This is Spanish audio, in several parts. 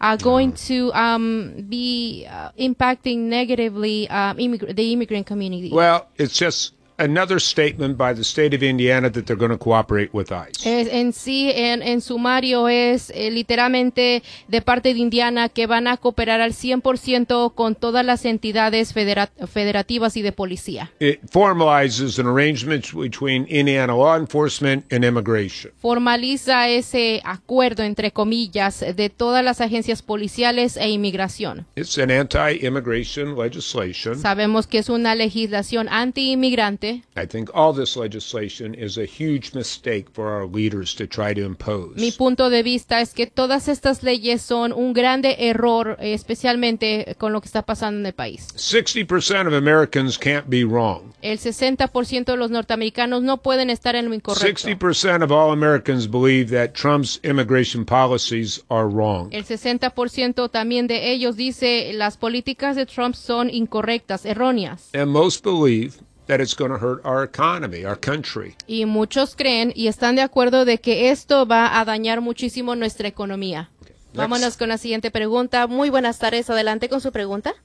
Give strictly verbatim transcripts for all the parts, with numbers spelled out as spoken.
are going to um, be uh, impacting negatively um, immig- the immigrant community? Well, it's just another statement by the state of Indiana that they're going to cooperate with ICE. Es, en sí, en, en sumario, es eh, literalmente de parte de Indiana que van a cooperar al cien por ciento con todas las entidades federa- federativas y de policía. It formalizes an arrangement between Indiana law enforcement and immigration. Formaliza ese acuerdo, entre comillas, de todas las agencias policiales e inmigración. It's an anti-immigration legislation. Sabemos que es una legislación anti-inmigrante. I think all this legislation is a huge mistake for our leaders to try to impose. Mi punto de vista es que todas estas leyes son un grande error, eh, especialmente con lo que está pasando en el país. sixty percent of Americans can't be wrong. El sesenta por ciento de los norteamericanos no pueden estar en lo incorrecto. sixty percent of all Americans believe that Trump's immigration policies are wrong. El sesenta por ciento también de ellos dice las políticas de Trump son incorrectas, erróneas. And most believe that it's going to hurt our economy, our country. Y muchos creen y están de acuerdo de que esto va a dañar muchísimo nuestra economía. Okay. Vámonos con la siguiente pregunta. Muy buenas tardes. Adelante con su pregunta.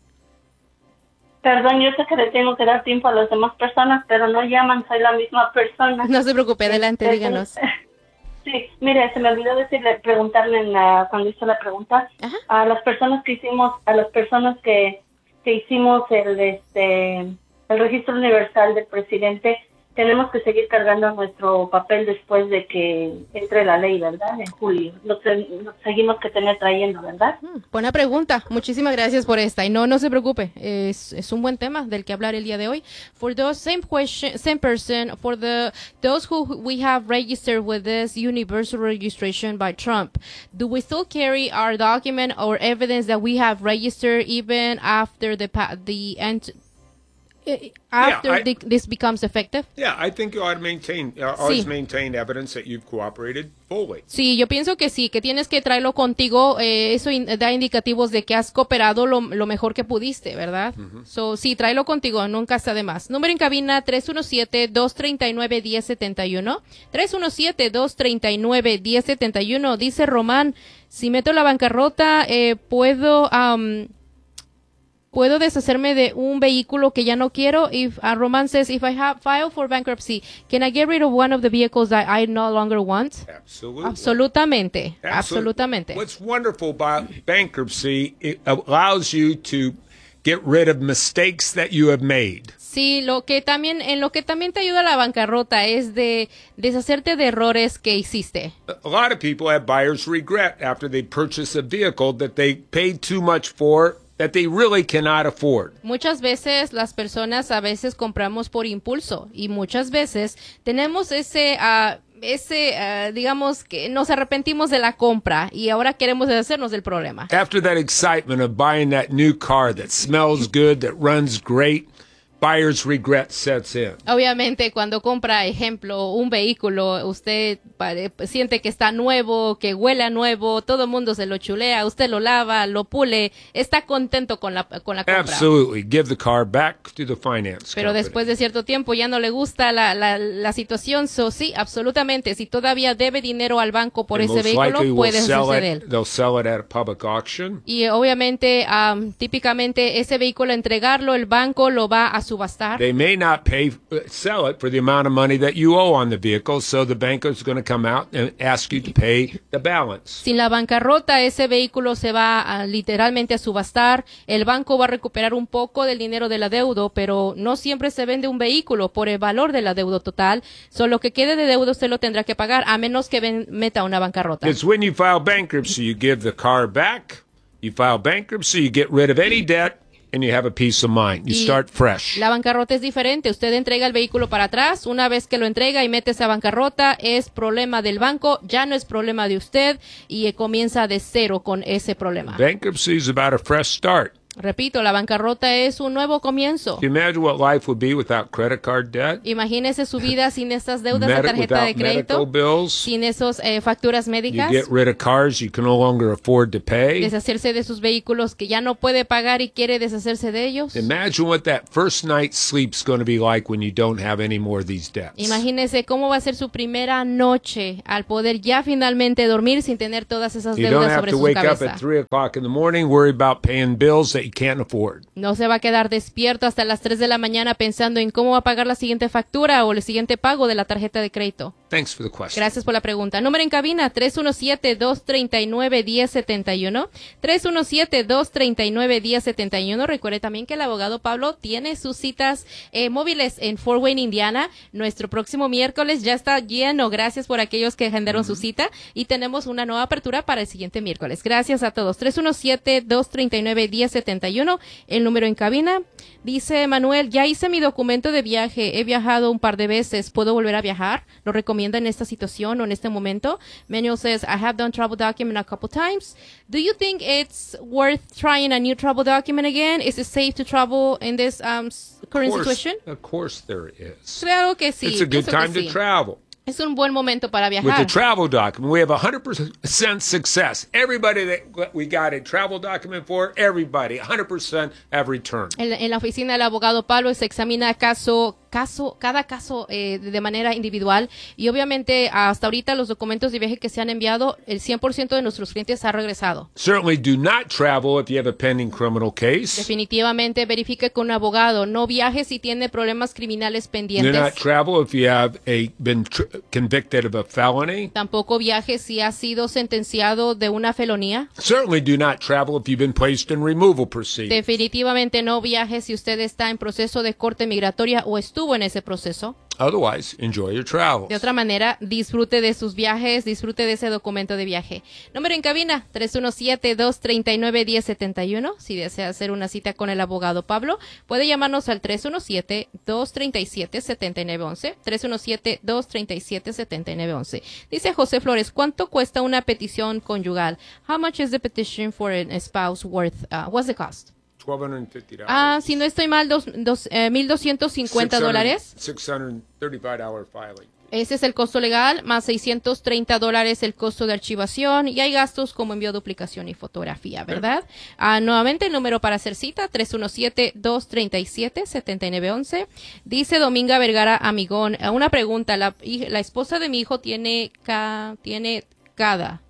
Perdón, yo sé que le tengo que dar tiempo a las demás personas, pero no llaman, soy la misma persona. No se preocupe, adelante, Este, díganos. Sí, mire, se me olvidó decirle, preguntarle en la, cuando hizo la pregunta, Ajá. a las personas que hicimos, a las personas que, que hicimos el, este, el registro universal del presidente, tenemos que seguir cargando nuestro papel después de que entre la ley, ¿verdad? En julio. Lo, lo seguimos que tener trayendo, ¿verdad? Hmm, buena pregunta. Muchísimas gracias por esta. Y no, no se preocupe. Es, es un buen tema del que hablar el día de hoy. For those same question, same person, for the those who we have registered with this universal registration by Trump, do we still carry our document or evidence that we have registered even after the pa- the end? After Yeah, I- the, this becomes effective? Yeah, I think you ought to maintain, uh, always Sí. maintain evidence that you've cooperated fully. Sí, yo pienso que sí, que tienes que traerlo contigo. Eh, eso in- da indicativos de que has cooperado lo, lo mejor que pudiste, ¿verdad? So, sí, tráelo contigo, nunca está de más. Número en cabina tres uno siete, dos tres nueve, uno cero siete uno. tres uno siete, dos tres nueve, uno cero siete uno. Dice Román, si meto la bancarrota, eh, puedo... Um, ¿Puedo deshacerme de un vehículo que ya no quiero? If uh, Roman says, if I have filed for bankruptcy, can I get rid of one of the vehicles that I no longer want? Absolutely. Absolutamente, Absolute- absolutamente. What's wonderful about bankruptcy, it allows you to get rid of mistakes that you have made. Sí, lo que también, en lo que también te ayuda la bancarrota es de deshacerte de errores que hiciste. A lot of people have buyer's regret after they purchase a vehicle that they paid too much for that they really cannot afford. Muchas veces las personas a veces compramos por impulso y muchas veces tenemos ese, uh, ese, uh, digamos que nos arrepentimos de la compra y ahora queremos deshacernos del problema. After that excitement of buying that new car that smells good, that runs great, buyer's regret sets in. Obviamente, cuando compra, ejemplo, un vehículo, usted pare- siente que está nuevo, que huele a nuevo, todo el mundo se lo chulea, usted lo lava, lo pule, está contento con la, con la compra. Absolutely. Give the car back to the finance Pero company. después de cierto tiempo ya no le gusta la, la, la situación, so sí, absolutamente. Si todavía debe dinero al banco por And ese most likely vehículo, will puede sell deshacerse de it, él. they'll sell it at a public auction. Y eh, obviamente, am, típicamente, ese vehículo entregarlo, el banco lo va a subastar. They may not pay, uh, sell it for the amount of money that you owe on the vehicle, so the banker is going to come out and ask you to pay the balance. Sin la bancarrota, ese vehículo se va a, literalmente a subastar. El banco va a recuperar un poco del dinero del adeudo, pero no siempre se vende un vehículo por el valor del adeudo total. Solo lo que quede de deuda usted lo tendrá que pagar, a menos que ven- meta una bancarrota. It's when you file bankruptcy, you give the car back. You file bankruptcy, you get rid of any debt, and you have a peace of mind. You Y start fresh. La bancarrota es diferente. Usted entrega el vehículo para atrás. Una vez que lo entrega y mete esa bancarrota, es problema del banco, ya no es problema de usted y eh, comienza de cero con ese problema. Bankruptcy is about a fresh start. Repito, la bancarrota es un nuevo comienzo. Can you imagine what life would be without credit card debt? Imagínese su vida sin estas deudas de Medi- tarjeta de without medical crédito, bills? sin esos eh, facturas You médicas, get rid of cars you can no longer afford to pay. deshacerse de sus vehículos que ya no puede pagar y quiere deshacerse de ellos. Imagine what that first night's sleep's going to be like when you don't have any more of these debts. Imagínese cómo va a ser su primera noche al poder ya finalmente dormir sin tener todas esas You don't deudas have sobre to su wake up cabeza. at three o'clock in the morning worried about paying bills that you can't afford. No se va a quedar despierto hasta las tres de la mañana pensando en cómo va a pagar la siguiente factura o el siguiente pago de la tarjeta de crédito. Thanks for the question. Gracias por la pregunta. Número en cabina, tres uno siete, dos tres nueve, uno cero siete uno. tres uno siete, dos tres nueve, uno cero siete uno. Recuerde también que el abogado Pablo tiene sus citas eh, móviles en Fort Wayne, Indiana. Nuestro próximo miércoles ya está lleno. Gracias por aquellos que agendaron su cita. Y tenemos una nueva apertura para el siguiente miércoles. Gracias a todos. tres uno siete, dos tres nueve, uno cero siete uno. El número en cabina. Dice Manuel, ya hice mi documento de viaje. He viajado un par de veces. ¿Puedo volver a viajar? ¿Lo recomienda en esta situación o en este momento? Manuel says, I have done travel document a couple times. Do you think it's worth trying a new travel document again? Is it safe to travel in this um, s- current Of course- situation? Of course there is. Claro que sí. It's a good pienso que time to sí. travel. Es un buen momento para With the viajar. travel document, we have one hundred percent success. Everybody that we got a travel document for, everybody, one hundred percent have returned. En, la- en la oficina del abogado Pablo se examina caso, caso, cada caso eh, de manera individual y obviamente hasta ahorita los documentos de viaje que se han enviado, el cien por ciento de nuestros clientes ha regresado. Certainly do not travel if you have a pending criminal case. Definitivamente verifique con un abogado. No viaje si tiene problemas criminales Do pendientes. not travel if you have a been tr- convicted of a felony. Tampoco viaje si ha sido sentenciado de una felonía. Certainly do not travel if you've been placed in removal proceedings. Definitivamente no viaje si usted está en proceso de corte migratoria o estuvo en ese proceso. Otherwise, enjoy your travels. De otra manera, disfrute de sus viajes, disfrute de ese documento de viaje. Número en cabina, tres uno siete, dos tres nueve, uno cero siete uno. Si desea hacer una cita con el abogado Pablo, puede llamarnos al tres uno siete, dos tres siete, siete nueve uno uno. tres uno siete, dos tres siete, siete nueve uno uno. Dice José Flores, ¿cuánto cuesta una petición conyugal? How much is the petition for a spouse worth? Uh, what's the cost? twelve fifty dollars. Ah, si no estoy mal, dos, dos, eh, mil doscientos cincuenta dólares. six hundred thirty-five dollars filing. Ese es el costo legal, más seiscientos treinta dólares el costo de archivación y hay gastos como envío, duplicación y fotografía, ¿verdad? Ah, nuevamente el número para hacer cita, tres uno siete, dos tres siete, siete nueve uno uno. Dice Dominga Vergara Amigón, ah, una pregunta, la, hij- la esposa de mi hijo tiene, ca, tiene cada.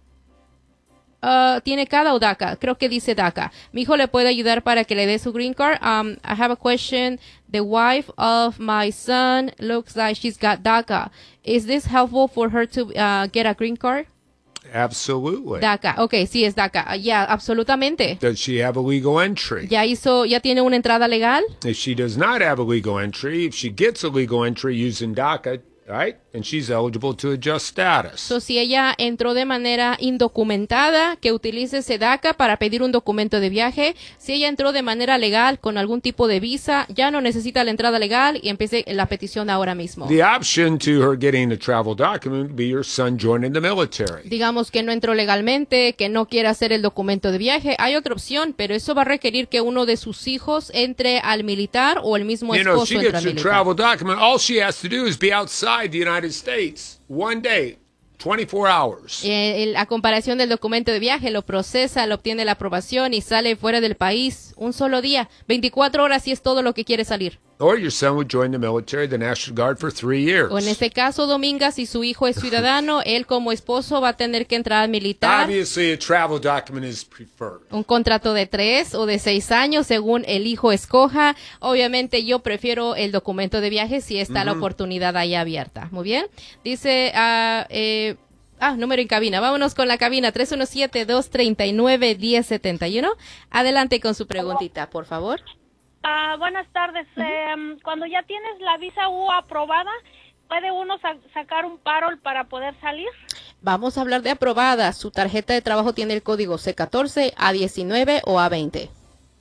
Uh, tiene cada o DACA, creo que dice DACA. Mi hijo le puede ayudar para que le dé su green card. Um, I have a question. The wife of my son looks like she's got DACA. Is this helpful for her to uh, get a green card? Absolutely. DACA, okay, sí es DACA. Uh, yeah, absolutamente. Does she have a legal entry? Ya hizo, ya tiene una entrada legal. If she does not have a legal entry, if she gets a legal entry using DACA, right, and she's eligible to adjust status. So, si ella entró de manera indocumentada, que utilice ese DACA para pedir un documento de viaje. Si ella entró de manera legal con algún tipo de visa, ya no necesita la entrada legal y empiece la petición ahora mismo. The option to her getting a travel document would be your son joining the military. Digamos que no entró legalmente, que no quiere hacer el documento de viaje. Hay otra opción, pero eso va a requerir que uno de sus hijos entre al militar o el mismo You know, esposo she entre gets al her militar. travel document. All she has to do is be outside the United States one day, twenty-four hours. Eh, el- a comparación del documento de viaje, lo procesa, lo obtiene la aprobación y sale fuera del país un solo día. veinticuatro horas si es todo lo que quiere salir. Or your son would join the military, the National Guard, for three years. O en este caso, Dominga, si su hijo es ciudadano, él como esposo va a tener que entrar al militar. Obviously, a travel document is preferred. Un contrato de tres o de seis años, según el hijo escoja. Obviamente, yo prefiero el documento de viaje si está la oportunidad ahí abierta. Muy bien. Dice, ah, eh, ah, número en cabina. Vámonos con la cabina, tres uno siete, dos tres nueve, uno cero siete uno. Adelante con su preguntita, por favor. Ah, buenas tardes. Eh, cuando ya tienes la visa U aprobada, ¿puede uno sa- sacar un parol para poder salir? Vamos a hablar de aprobada. Su tarjeta de trabajo tiene el código C catorce, A diecinueve o A veinte.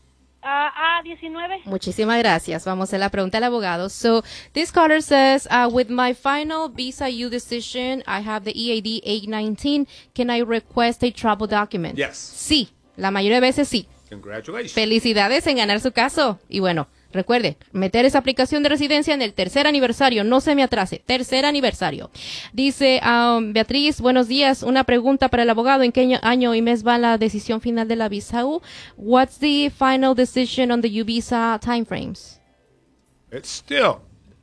Ah, A diecinueve. Muchísimas gracias. Vamos a la pregunta al abogado. So, this caller says, uh, with my final visa U decision, I have the E A D eight nineteen. Can I request a travel document? Yes. Sí. La mayoría de veces sí. Congratulations. Felicidades en ganar su caso. Y bueno, recuerde, meter esa aplicación de residencia en el tercer aniversario. No se me atrase. Tercer aniversario. Dice um, Beatriz, buenos días. Una pregunta para el abogado. ¿En qué año y mes va la decisión final de la visa U? What's the final decision on the U visa timeframes? It's still,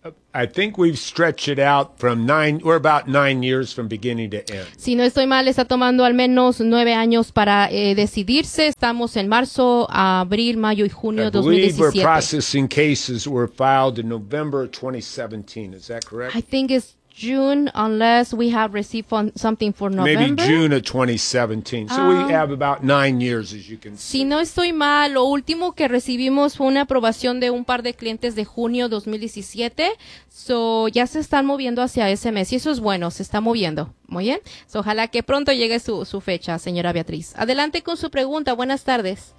I think we've stretched it out from nine, we're about nine years from beginning to end. Si no estoy mal, está tomando al menos nueve años para eh, decidirse. Estamos en marzo, abril, mayo y junio I dos mil believe we're diecisiete. processing cases were filed in November twenty seventeen. Is that correct? I think it's June, unless we have received on, something for November. Maybe June of twenty seventeen. So Um, we have about nine years, as you can see. Si no estoy mal, lo último que recibimos fue una aprobación de un par de clientes de junio dos mil diecisiete. So, ya se están moviendo hacia ese mes y eso es bueno, se está moviendo. Muy bien. So, ojalá que pronto llegue su, su fecha, señora Beatriz. Adelante con su pregunta. Buenas tardes.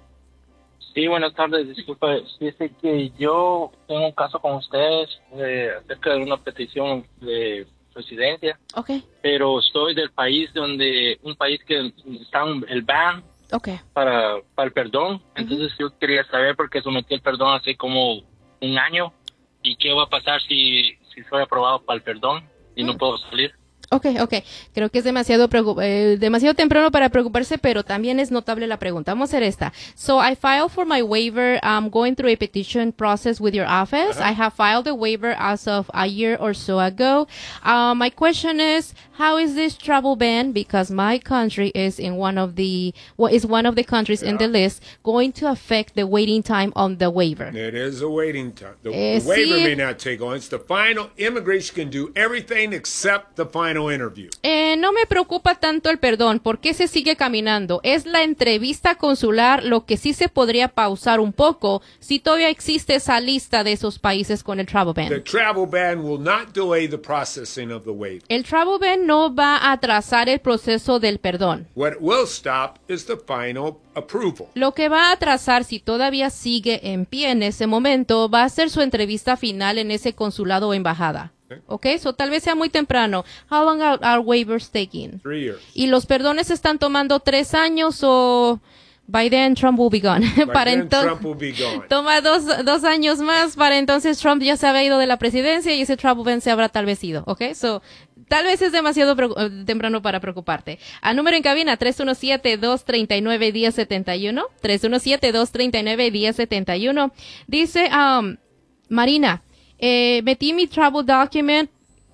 Sí, buenas tardes. Disculpa, dice que yo tengo un caso con ustedes eh, acerca de una petición de residencia, Okay. pero soy del país donde, un país que está un- el ban Okay. para, para el perdón. Entonces yo quería saber porque sometí el perdón hace como un año y qué va a pasar si, si soy aprobado para el perdón y no puedo salir. Okay, okay. Creo que es demasiado preocup- eh, demasiado temprano para preocuparse, pero también es notable la pregunta. Vamos a hacer esta. So I filed for my waiver. I'm going through a petition process with your office. I have filed a waiver as of a year or so ago. Uh, my question is, how is this travel ban, because my country is in one of the what is one of the countries in the list, going to affect the waiting time on the waiver? It is a waiting time. The, Eh, the waiver sí. may not take long. It's the final. Immigration can do everything except the final interview. Eh, no me preocupa tanto el perdón, porque se sigue caminando. Es la entrevista consular lo que sí se podría pausar un poco si todavía existe esa lista de esos países con el travel The ban. travel ban will not delay the processing of the waiver. El travel ban no va a atrasar el proceso del perdón. What it will stop is the final approval. Lo que va a atrasar, si todavía sigue en pie en ese momento, va a ser su entrevista final en ese consulado o embajada. ¿Ok? So tal vez sea muy temprano. How long are, are waivers taking? Three years. Y los perdones están tomando tres años o by then Trump will be gone. By Para then, entonces Trump will be gone. toma dos, dos años más, para entonces Trump ya se había ido de la presidencia y ese travel ban se habrá tal vez ido, ¿ok? So, tal vez es demasiado preocu- eh, temprano para preocuparte. A número en cabina, tres uno siete, dos tres nueve, uno cero siete uno, tres uno siete, dos tres nueve, uno cero siete uno. Dice, um, Marina, eh, metí mi travel document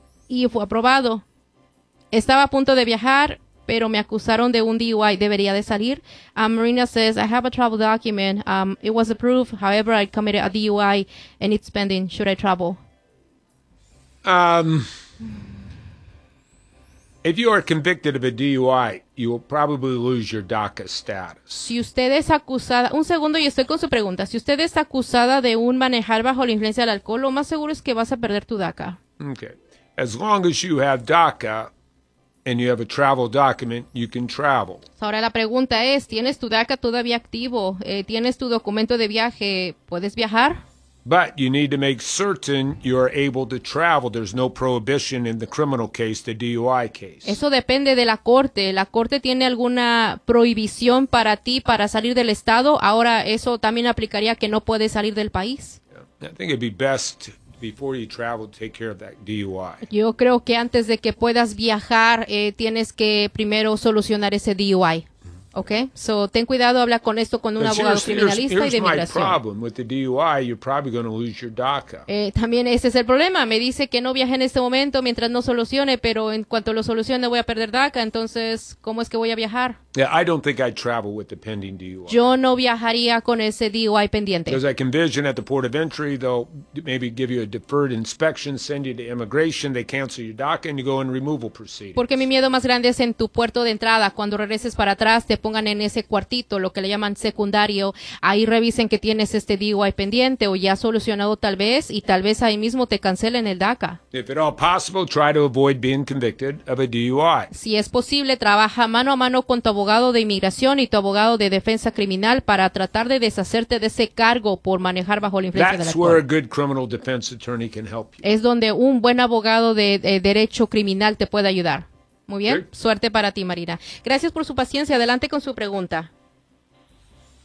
y fue aprobado. Estaba a punto de viajar, pero me acusaron de un D U I. ¿Debería de salir? Um, Marina says, I have a travel document. Um, it was approved. However, I committed a D U I and it's pending. Should I travel? Um, if you are convicted of a D U I, you will probably lose your DACA status. Si usted es acusada, un segundo y estoy con su pregunta. Si usted es acusada de un manejar bajo la influencia del alcohol, lo más seguro es que vas a perder tu DACA. Okay. As long as you have DACA and you have a travel document, you can travel. Ahora la pregunta es, ¿tienes tu DACA todavía activo? Eh, ¿Tienes tu documento de viaje? ¿Puedes viajar? But you need to make certain you are able to travel. There's no prohibition in the criminal case, the D U I case. Eso depende de la corte. ¿La corte tiene alguna prohibición para ti para salir del estado? Ahora, eso también aplicaría que no puedes salir del país. I think it'd be best before you travel to take care of that D U I. Yo creo que antes de que puedas viajar, eh, tienes que primero solucionar ese D U I. ¿Ok? So, ten cuidado, habla con esto con un Because abogado here's, here's, criminalista y here's de my migración. problem with the D U I. You're probably going to lose your DACA. Eh, también ese es el problema. Me dice que no viaje en este momento mientras no solucione, pero en cuanto lo solucione voy a perder DACA. Entonces, ¿cómo es que voy a viajar? Yeah, I don't think I'd travel with the pending D U I. Yo no viajaría con ese D U I pendiente. Because I can envision at the port of entry, they'll maybe give you a deferred inspection, send you to immigration, they cancel your DACA, and you go in removal proceedings. Porque mi miedo más grande es en tu puerto de entrada. Cuando regreses para atrás, te pongan en ese cuartito, lo que le llaman secundario. Ahí revisen que tienes este D U I pendiente o ya solucionado tal vez, y tal vez ahí mismo te cancelen el DACA. If at all possible, try to avoid being convicted of a D U I. Si es posible, trabaja mano a mano con tu abogado de inmigración y tu abogado de defensa criminal para tratar de deshacerte de ese cargo por manejar bajo la influencia del That's where a alcohol. good criminal defense attorney can help you. Es donde un buen abogado de, de derecho criminal te puede ayudar. Muy bien, Sí. suerte para ti, Marina. Gracias por su paciencia. Adelante con su pregunta.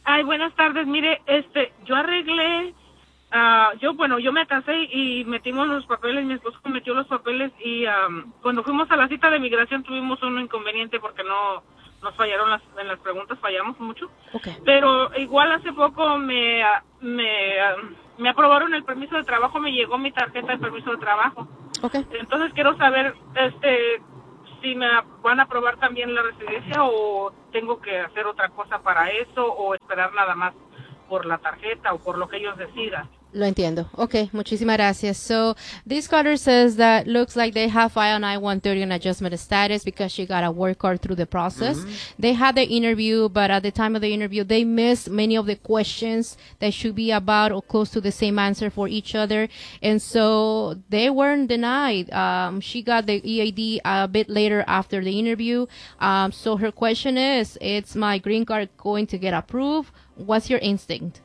Ay, buenas tardes. Mire, este, yo arreglé, uh, yo, bueno, yo me casé y metimos los papeles, mi esposo metió los papeles y um, cuando fuimos a la cita de migración tuvimos un inconveniente porque no nos fallaron las, en las preguntas, fallamos mucho. Okay. Pero igual hace poco me, me, me aprobaron el permiso de trabajo, me llegó mi tarjeta de permiso de trabajo. Okay. Entonces quiero saber, este, si me van a aprobar también la residencia o tengo que hacer otra cosa para eso o esperar nada más por la tarjeta o por lo que ellos decidan. Lo entiendo. Okay, muchísimas gracias. So this caller says that looks like they have filed an I one thirty on adjustment of status because she got a work card through the process. Mm-hmm. They had the interview, but at the time of the interview, they missed many of the questions that should be about or close to the same answer for each other. And so they weren't denied. Um, she got the E A D a bit later after the interview. Um, so her question is, it's my green card going to get approved? What's your instinct?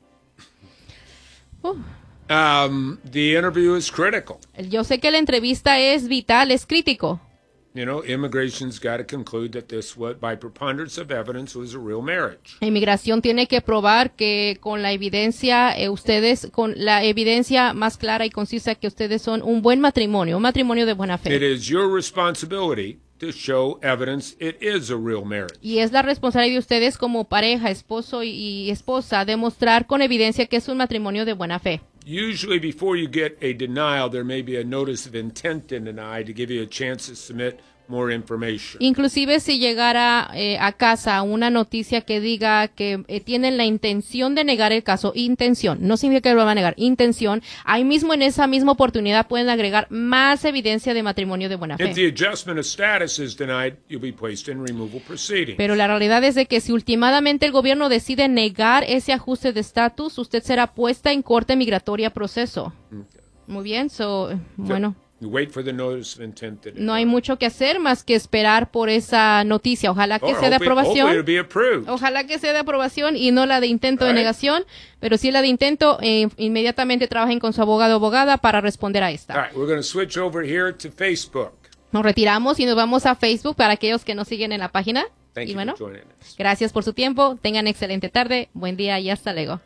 Uh. Um, the interview is critical. Yo sé que la entrevista es vital, es crítico. You know, immigration's got to conclude that this, what by preponderance of evidence, was a real marriage. Inmigración tiene que probar que con la evidencia, eh, ustedes, con la evidencia más clara y concisa que ustedes son un buen matrimonio, un matrimonio de buena fe. It is your responsibility to show evidence it is a real marriage. Y es la responsabilidad de ustedes como pareja, esposo y, y esposa, demostrar con evidencia que es un matrimonio de buena fe. Usually before you get a denial, there may be a notice of intent to deny to give you a chance to submit more information. Inclusive si llegara eh, a casa una noticia que diga que eh, tienen la intención de negar el caso, intención, no significa que lo van a negar, intención, ahí mismo en esa misma oportunidad pueden agregar más evidencia de matrimonio de buena fe. If the adjustment of status is denied, you'll be placed in removal proceedings. Pero la realidad es de que si últimamente el gobierno decide negar ese ajuste de estatus, usted será puesta en corte migratoria proceso. Okay. Muy bien, so, so bueno. You wait for the notice of intent to no hay mucho que hacer más que esperar por esa noticia. Ojalá que oh, sea de aprobación. Ojalá que sea de aprobación y no la de intento right. de negación. Pero si la de intento, eh, inmediatamente trabajen con su abogado o abogada para responder a esta. All right, we're going to switch over here to Facebook. Nos retiramos y nos vamos a Facebook para aquellos que nos siguen en la página. Thank y you bueno, for joining us. Gracias por su tiempo. Tengan excelente tarde, buen día y hasta luego.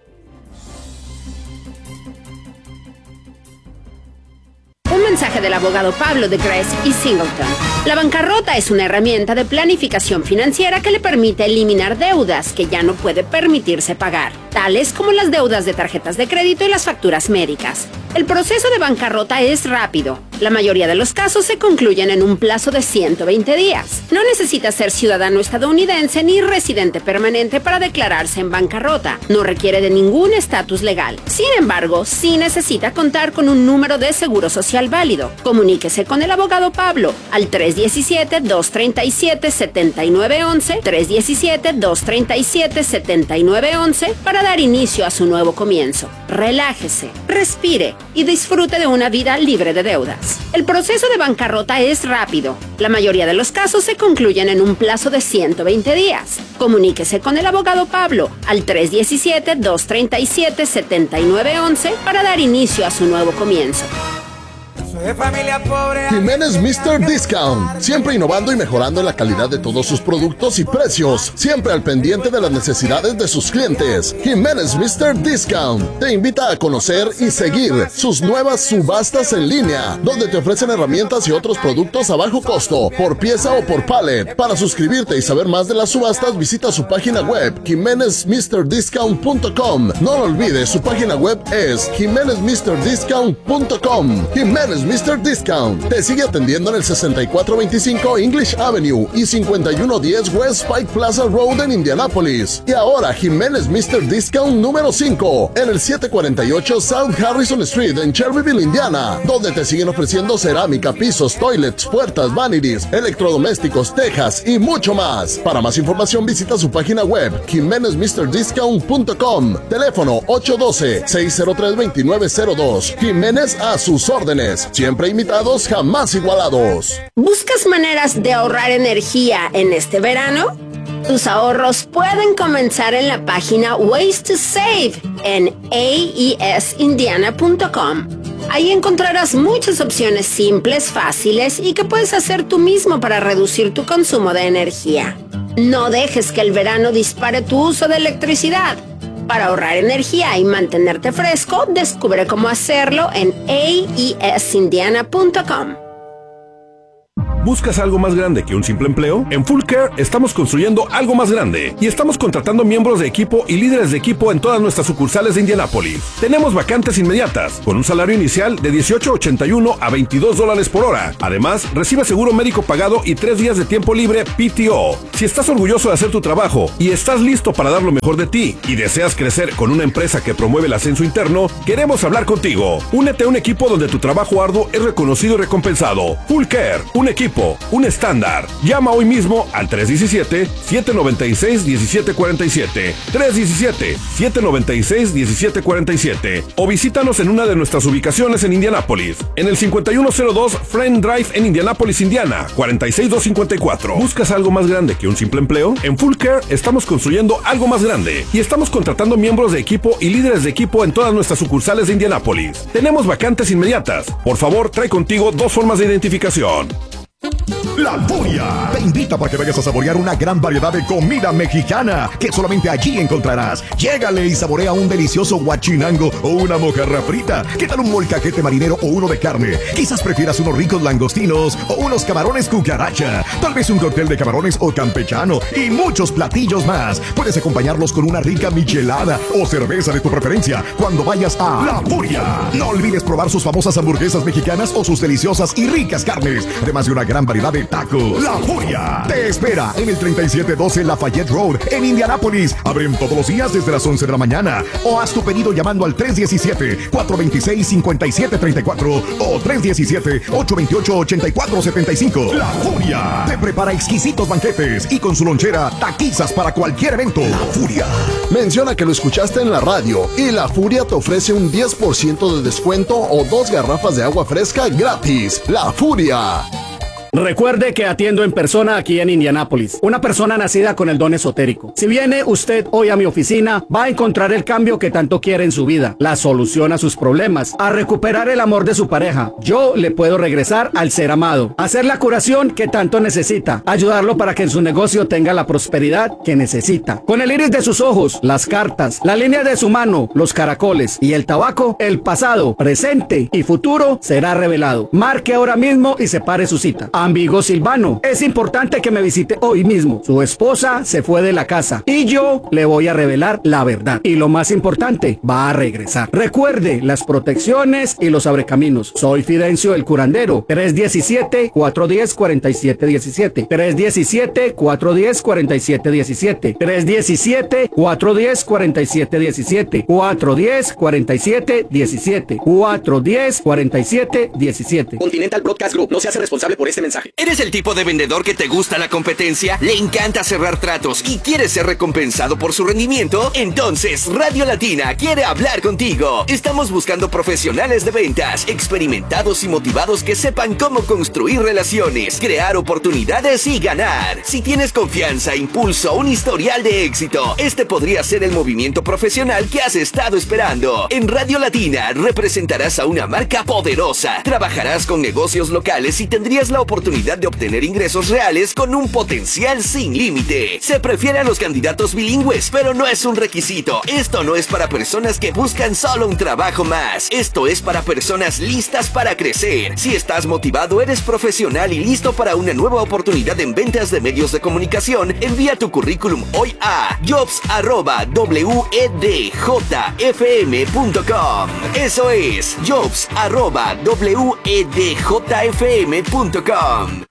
Un mensaje del abogado Pablo de Gress y Singleton. La bancarrota es una herramienta de planificación financiera que le permite eliminar deudas que ya no puede permitirse pagar, tales como las deudas de tarjetas de crédito y las facturas médicas. El proceso de bancarrota es rápido. La mayoría de los casos se concluyen en un plazo de ciento veinte días. No necesita ser ciudadano estadounidense ni residente permanente para declararse en bancarrota. No requiere de ningún estatus legal. Sin embargo, sí necesita contar con un número de seguro social válido. Comuníquese con el abogado Pablo al tres uno siete, dos tres siete, siete nueve uno uno, tres uno siete, dos tres siete, siete nueve uno uno para dar inicio a su nuevo comienzo. Relájese, respire y disfrute de una vida libre de deudas. El proceso de bancarrota es rápido. La mayoría de los casos se concluyen en un plazo de ciento veinte días. Comuníquese con el abogado Pablo al tres uno siete, dos tres siete, siete nueve uno uno para dar inicio a su nuevo comienzo. Jiménez míster Discount, siempre innovando y mejorando en la calidad de todos sus productos y precios, siempre al pendiente de las necesidades de sus clientes. Jiménez míster Discount te invita a conocer y seguir sus nuevas subastas en línea, donde te ofrecen herramientas y otros productos a bajo costo, por pieza o por pallet. Para suscribirte y saber más de las subastas, visita su página web, jimenez mister discount punto com. No lo olvides, su página web es jimenez mister discount punto com. Jiménez míster Discount te sigue atendiendo en el sesenta y cuatro veinticinco English Avenue y cincuenta y uno diez West Pike Plaza Road en Indianapolis. Y ahora Jiménez míster Discount número cinco en el setecientos cuarenta y ocho South Harrison Street en Shelbyville, Indiana, donde te siguen ofreciendo cerámica, pisos, toilets, puertas, vanities, electrodomésticos, tejas y mucho más. Para más información visita su página web jimenez mister discount punto com. Teléfono ocho uno dos, seis cero tres, dos nueve cero dos. Jiménez a sus órdenes. Siempre imitados, jamás igualados. ¿Buscas maneras de ahorrar energía en este verano? Tus ahorros pueden comenzar en la página Ways to Save en a e s indiana punto com. Ahí encontrarás muchas opciones simples, fáciles y que puedes hacer tú mismo para reducir tu consumo de energía. No dejes que el verano dispare tu uso de electricidad. Para ahorrar energía y mantenerte fresco, descubre cómo hacerlo en a e s indiana punto com. ¿Buscas algo más grande que un simple empleo? En Full Care estamos construyendo algo más grande y estamos contratando miembros de equipo y líderes de equipo en todas nuestras sucursales de Indianápolis. Tenemos vacantes inmediatas, con un salario inicial de dieciocho ochenta y uno a veintidós dólares por hora. Además, recibe seguro médico pagado y tres días de tiempo libre P T O. Si estás orgulloso de hacer tu trabajo y estás listo para dar lo mejor de ti y deseas crecer con una empresa que promueve el ascenso interno, queremos hablar contigo. Únete a un equipo donde tu trabajo arduo es reconocido y recompensado. Full Care, un equipo, un estándar. Llama hoy mismo al tres uno siete, siete nueve seis, uno siete cuatro siete, tres uno siete, siete nueve seis, uno siete cuatro siete o visítanos en una de nuestras ubicaciones en Indianápolis, en el cincuenta y uno cero dos Friend Drive en Indianápolis, Indiana, cuarenta y seis mil doscientos cincuenta y cuatro. ¿Buscas algo más grande que un simple empleo? En Full Care estamos construyendo algo más grande y estamos contratando miembros de equipo y líderes de equipo en todas nuestras sucursales de Indianápolis. Tenemos vacantes inmediatas. Por favor, trae contigo dos formas de identificación. La Furia te invita para que vayas a saborear una gran variedad de comida mexicana que solamente allí encontrarás. Llégale y saborea un delicioso guachinango o una mojarra frita. ¿Qué tal un molcajete marinero o uno de carne? Quizás prefieras unos ricos langostinos o unos camarones cucaracha. Tal vez un cóctel de camarones o campechano y muchos platillos más. Puedes acompañarlos con una rica michelada o cerveza de tu preferencia cuando vayas a La Furia. No olvides probar sus famosas hamburguesas mexicanas o sus deliciosas y ricas carnes, además de una gran variedad de tacos. La Furia te espera en el treinta y siete doce Lafayette Road en Indianápolis. Abren todos los días desde las once de la mañana. O haz tu pedido llamando al tres uno siete, cuatro dos seis, cinco siete tres cuatro o tres uno siete, ocho dos ocho, ocho cuatro siete cinco. La Furia te prepara exquisitos banquetes y con su lonchera taquizas para cualquier evento. La Furia. Menciona que lo escuchaste en la radio y La Furia te ofrece un diez por ciento de descuento o dos garrafas de agua fresca gratis. La Furia. Recuerde que atiendo en persona aquí en Indianápolis. Una persona nacida con el don esotérico. Si viene usted hoy a mi oficina, va a encontrar el cambio que tanto quiere en su vida, la solución a sus problemas, a recuperar el amor de su pareja. Yo le puedo regresar al ser amado, hacer la curación que tanto necesita, ayudarlo para que en su negocio tenga la prosperidad que necesita. Con el iris de sus ojos, las cartas, la línea de su mano, los caracoles y el tabaco, el pasado, presente y futuro será revelado. Marque ahora mismo y separe su cita. Amigo Silvano, es importante que me visite hoy mismo. Su esposa se fue de la casa y yo le voy a revelar la verdad. Y lo más importante, va a regresar. Recuerde las protecciones y los abrecaminos. Soy Fidencio el curandero. tres uno siete, cuatro uno cero, cuatro siete uno siete. tres uno siete, cuatro uno cero, cuatro siete uno siete. tres uno siete, cuatro uno cero, cuatro siete uno siete. cuatro uno cero, cuatro siete uno siete. cuatro uno cero, cuatro siete uno siete. Continental Broadcast Group no se hace responsable por este mensaje. ¿Eres el tipo de vendedor que te gusta la competencia? ¿Le encanta cerrar tratos y quieres ser recompensado por su rendimiento? Entonces Radio Latina quiere hablar contigo. Estamos buscando profesionales de ventas, experimentados y motivados que sepan cómo construir relaciones, crear oportunidades y ganar. Si tienes confianza, impulso, un historial de éxito, este podría ser el movimiento profesional que has estado esperando. En Radio Latina representarás a una marca poderosa, trabajarás con negocios locales y tendrías la oportunidad de obtener ingresos reales con un potencial sin límite. Se prefiere a los candidatos bilingües, pero no es un requisito. Esto no es para personas que buscan solo un trabajo más. Esto es para personas listas para crecer. Si estás motivado, eres profesional y listo para una nueva oportunidad en ventas de medios de comunicación, envía tu currículum hoy a jobs arroba w e d j f m punto com. Eso es jobs arroba w e d j f m punto com.